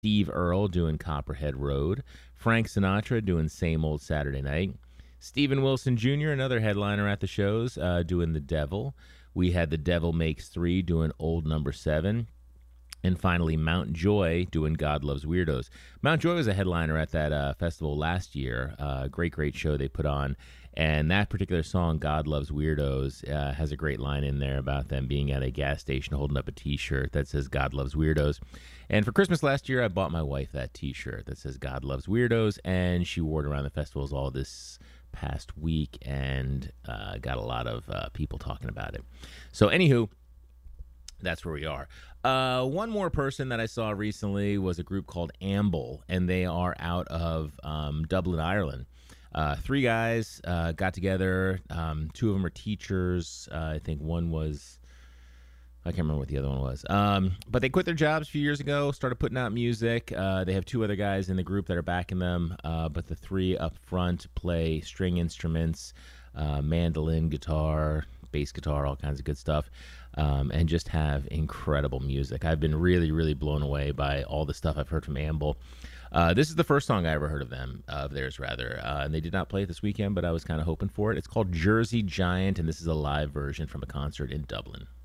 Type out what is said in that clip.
Steve Earle doing Copperhead Road. Frank Sinatra doing Same Old Saturday Night. Stephen Wilson Jr., another headliner at the shows, doing The Devil. We had The Devil Makes Three doing Old Number Seven. And finally, Mount Joy doing God Loves Weirdos. Mount Joy was a headliner at that festival last year. Great show they put on. And that particular song, God Loves Weirdos, has a great line in there about them being at a gas station holding up a T-shirt that says God Loves Weirdos. And for Christmas last year, I bought my wife that T-shirt that says God Loves Weirdos, and she wore it around the festivals all this past week and got a lot of people talking about it. So anywho, that's where we are. One more person that I saw recently was a group called Amble, and they are out of Dublin, Ireland. Three guys got together. Two of them are teachers. I think one was, I can't remember what the other one was. But they quit their jobs a few years ago, started putting out music. They have two other guys in the group that are backing them, but the three up front play string instruments, mandolin, guitar, bass guitar, all kinds of good stuff, and just have incredible music. I've been really blown away by all the stuff I've heard from Amble. This is the first song I ever heard of theirs, and they did not play it this weekend, but I was kind of hoping for it. It's called Jersey Giant, and this is a live version from a concert in Dublin.